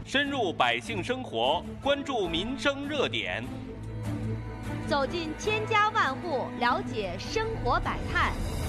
深入百姓生活，关注民生热点， 走进千家万户，了解生活百态。